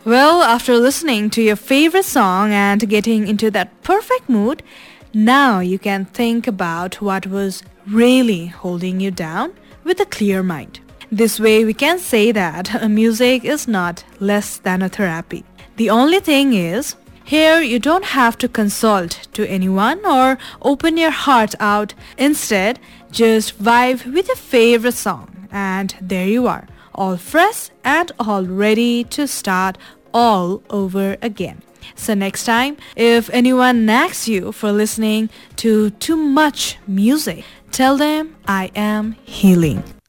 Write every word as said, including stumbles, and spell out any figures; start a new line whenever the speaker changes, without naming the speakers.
Well, after listening to your favorite song and getting into that perfect mood, now you can think about what was really holding you down with a clear mind. This way, we can say that music is not less than a therapy. The only thing is, here you don't have to consult to anyone or open your heart out. Instead, just vibe with your favorite song, and there you are, all fresh and all ready to start all over again. So next time, if anyone nags you for listening to too much music, tell them I am healing.